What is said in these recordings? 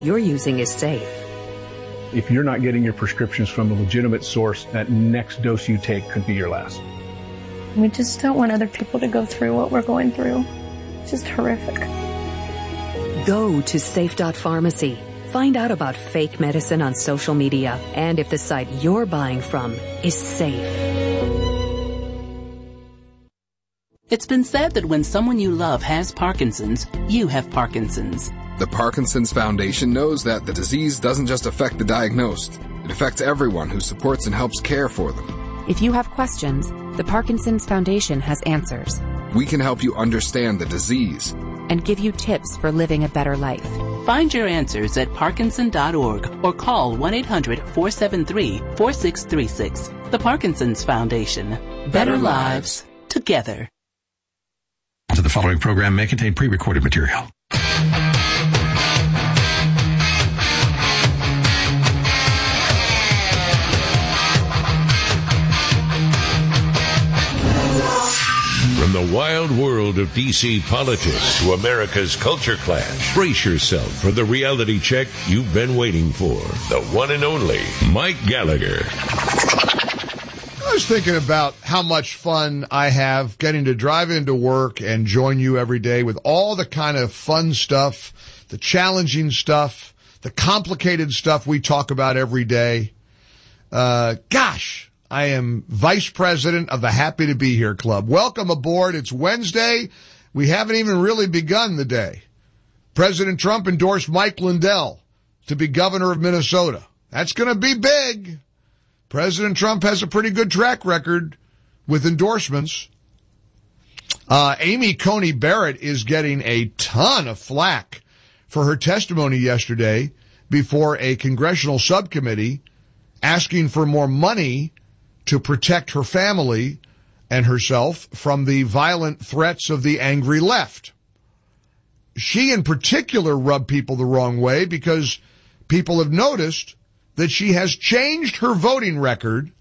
you're using is safe. If you're not getting your prescriptions from a legitimate source, that next dose you take could be your last. We just don't want other people to go through what we're going through. It's just horrific. Go to safe.pharmacy. Find out about fake medicine on social media and if the site you're buying from is safe. It's been said that when someone you love has Parkinson's, you have Parkinson's. The Parkinson's Foundation knows that the disease doesn't just affect the diagnosed. It affects everyone who supports and helps care for them. If you have questions, the Parkinson's Foundation has answers. We can help you understand the disease and give you tips for living a better life. Find your answers at Parkinson.org or call 1-800-473-4636. The Parkinson's Foundation. Better lives together. The following program may contain pre-recorded material. From the wild world of D.C. politics to America's culture clash, brace yourself for the reality check you've been waiting for. The one and only Mike Gallagher. I was thinking about how much fun I have getting to drive into work and join you every day with all the kind of fun stuff, the challenging stuff, the complicated stuff we talk about every day. I am vice president of the Happy to Be Here Club. Welcome aboard. It's Wednesday. We haven't even really begun the day. President Trump endorsed Mike Lindell to be governor of Minnesota. That's going to be big. President Trump has a pretty good track record with endorsements. Amy Coney Barrett is getting a ton of flack for her testimony yesterday before a congressional subcommittee asking for more money to protect her family and herself from the violent threats of the angry left. She in particular rubbed people the wrong way because people have noticed that she has changed her voting record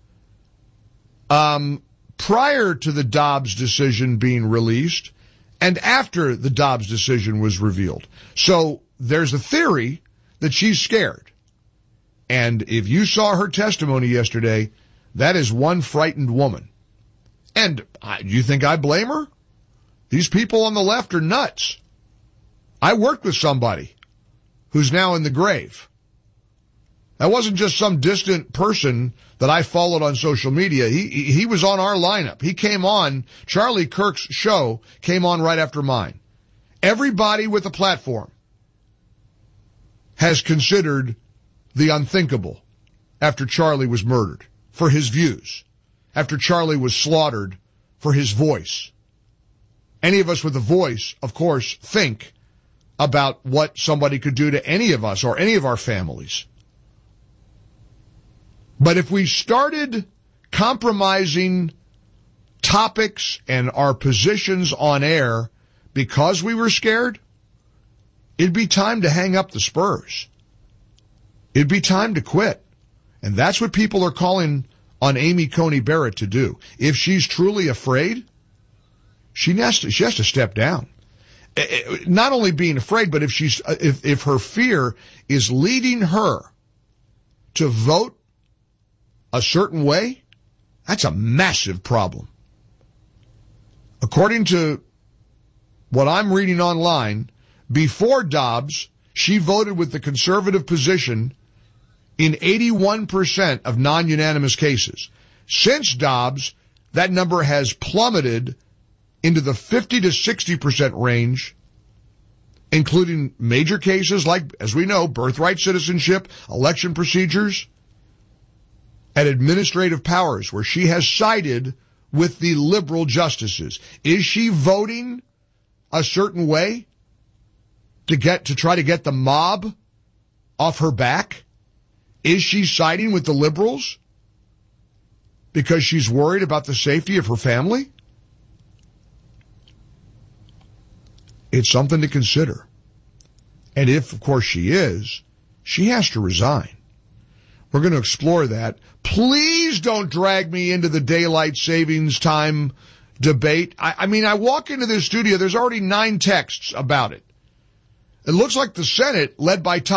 prior to the Dobbs decision being released and after the Dobbs decision was revealed. So there's a theory that she's scared. And if you saw her testimony yesterday, that is one frightened woman. And do you think I blame her? These people on the left are nuts. I worked with somebody who's now in the grave. That wasn't just some distant person that I followed on social media. He was on our lineup. He came on, Charlie Kirk's show came on right after mine. Everybody with a platform has considered the unthinkable after Charlie was murdered for his views, after Charlie was slaughtered for his voice. Any of us with a voice, of course, think about what somebody could do to any of us or any of our families. But if we started compromising topics and our positions on air because we were scared, it'd be time to hang up the spurs. It'd be time to quit. And that's what people are calling on Amy Coney Barrett to do. If she's truly afraid, she has to step down. Not only being afraid, but if her fear is leading her to vote a certain way, that's a massive problem. According to what I'm reading online, before Dobbs, she voted with the conservative position in 81% of non-unanimous cases. Since Dobbs, that number has plummeted into the 50 to 60% range, including major cases like, as we know, birthright citizenship, election procedures, and administrative powers, where she has sided with the liberal justices. Is she voting a certain way to try to get the mob off her back? Is she siding with the liberals because she's worried about the safety of her family? It's something to consider. And if, of course, she is, she has to resign. We're going to explore that. Please don't drag me into the daylight savings time debate. I mean, I walk into this studio, there's already 9 texts about it. It looks like the Senate, led by Tom